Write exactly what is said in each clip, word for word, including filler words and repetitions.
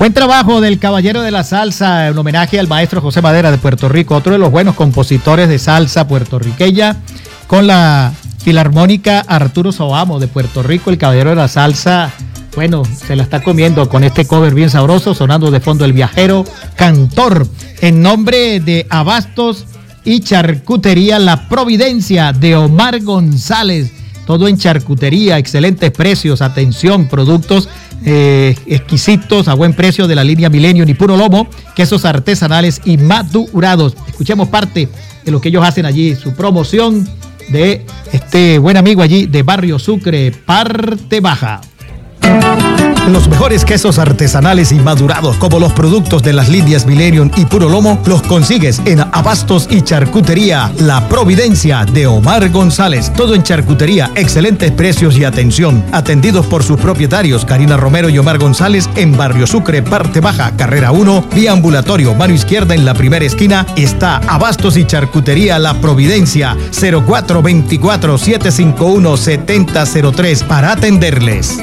Buen trabajo del caballero de la salsa en homenaje al maestro José Madera de Puerto Rico, otro de los buenos compositores de salsa puertorriqueña, con la Filarmónica Arturo Soamo de Puerto Rico. El caballero de la salsa, bueno, se la está comiendo con este cover bien sabroso, sonando de fondo El Viajero Cantor, en nombre de Abastos y Charcutería La Providencia de Omar González. Todo en charcutería, excelentes precios, atención, productos eh, exquisitos a buen precio de la línea Millennium y Puro Lomo, quesos artesanales y madurados. Escuchemos parte de lo que ellos hacen allí, su promoción de este buen amigo allí de Barrio Sucre, Parte Baja. Los mejores quesos artesanales y madurados, como los productos de las líneas Millennium y Puro Lomo, los consigues en Abastos y Charcutería La Providencia de Omar González. Todo en charcutería, excelentes precios y atención. Atendidos por sus propietarios, Karina Romero y Omar González, en Barrio Sucre, Parte Baja, Carrera uno, vía ambulatorio, mano izquierda en la primera esquina. Está Abastos y Charcutería La Providencia, cero cuatro dos cuatro, siete cinco uno, siete cero cero tres, para atenderles.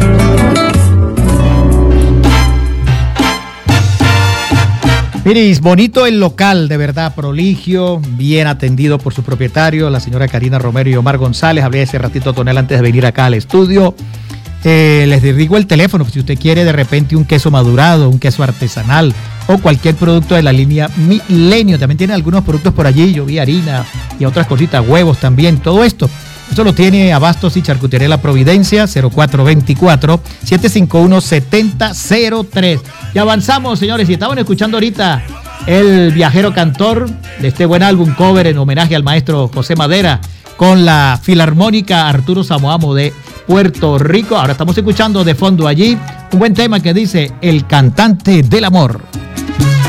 Miris, bonito el local, de verdad, proligio, bien atendido por su propietario, la señora Karina Romero y Omar González. Hablé ese ratito con él antes de venir acá al estudio. Eh, les digo el teléfono, si usted quiere de repente un queso madurado, un queso artesanal o cualquier producto de la línea Milenio. También tiene algunos productos por allí, yo vi harina y otras cositas, huevos también, todo esto. Esto lo tiene Abastos y Charcutería La Providencia, cero cuatro dos cuatro, siete cinco uno, siete cero cero tres. Y avanzamos, señores, y estaban escuchando ahorita El Viajero Cantor, de este buen álbum cover en homenaje al maestro José Madera, con la Filarmónica Arturo Soamo de Puerto Rico. Ahora estamos escuchando de fondo allí un buen tema que dice El Cantante del Amor.